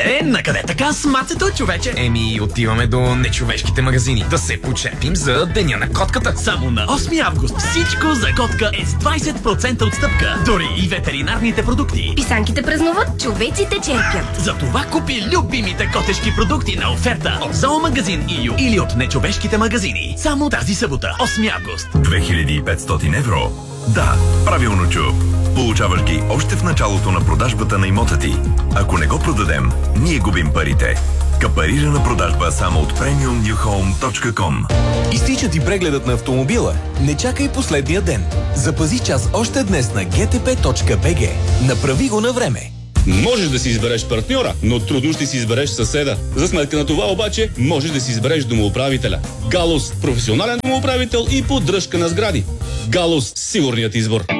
Накъде така с мацето, човече? Отиваме до нечовешките магазини. Да се почепим за Деня на котката. Само на 8 август всичко за котка е с 20% отстъпка. Дори и ветеринарните продукти. Писанките празнуват, човеците черпят. Затова купи любимите котешки продукти на оферта от зоомагазин ИЮ или от нечовешките магазини. Само тази събота, 8 август. 2500 евро. Да, правилно чу. Получаваш ги още в началото на продажбата на имота ти. Ако не го продадем, ние губим парите. Капарирана продажба само от premiumnewhome.com. Изтича ти прегледът на автомобила? Не чакай последния ден. Запази час още днес на gtp.bg. Направи го на време. Можеш да си избереш партньора, но трудно ще си избереш съседа. За сметка на това обаче, можеш да си избереш домоуправителя. Галус – професионален домоуправител и поддръжка на сгради. Галус – сигурният избор.